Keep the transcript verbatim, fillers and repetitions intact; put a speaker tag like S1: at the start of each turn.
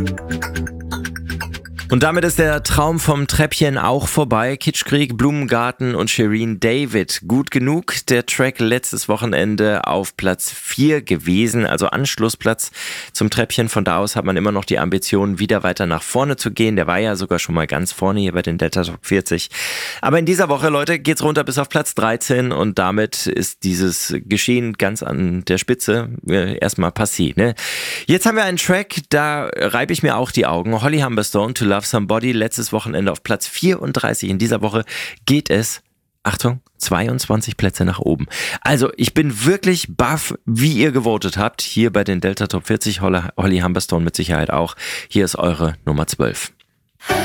S1: Und damit ist der Traum vom Treppchen auch vorbei. Kitschkrieg, Blumengarten und Shirin David. Gut genug. Der Track letztes Wochenende auf Platz vier gewesen, also Anschlussplatz zum Treppchen. Von da aus hat man immer noch die Ambition, wieder weiter nach vorne zu gehen. Der war ja sogar schon mal ganz vorne hier bei den Delta Top vierzig. Aber in dieser Woche, Leute, geht's runter bis auf Platz dreizehn und damit ist dieses Geschehen ganz an der Spitze äh, erstmal passé, ne? Jetzt haben wir einen Track, da reibe ich mir auch die Augen. Holly Humberstone, To Love Somebody, letztes Wochenende auf Platz vierunddreißig. In dieser Woche geht es, Achtung, zweiundzwanzig Plätze nach oben. Also ich bin wirklich baff, wie ihr gewotet habt. Hier bei den Delta Top vierzig, Holly Humberstone mit Sicherheit auch. Hier ist eure Nummer zwölf.